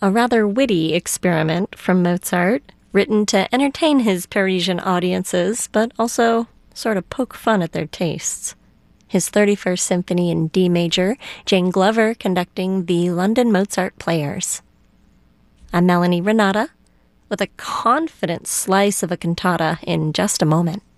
a rather witty experiment from Mozart, written to entertain his Parisian audiences, but also sort of poke fun at their tastes. His 31st Symphony in D major, Jane Glover conducting the London Mozart Players. I'm Melanie Renata, with a confident slice of a cantata in just a moment.